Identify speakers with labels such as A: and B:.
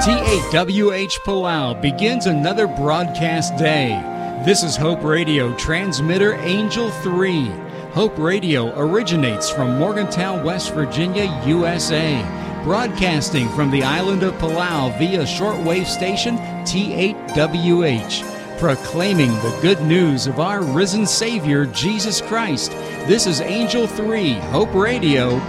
A: T8WH Palau begins another broadcast day. This is Hope Radio transmitter Angel 3. Hope Radio originates from Morgantown, West Virginia, USA, broadcasting from the island of Palau via shortwave station T8WH, proclaiming the good news of our risen Savior, Jesus Christ. This is Angel 3, Hope Radio.